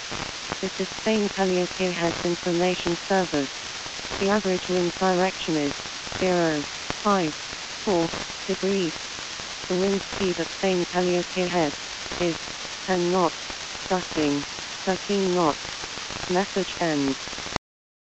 This is Spain Calliope Heads Information Service. The average wind direction is 0.54 degrees. The wind speed at Spain Calliope Heads is 10 knots, gusting 13 knots. Message ends.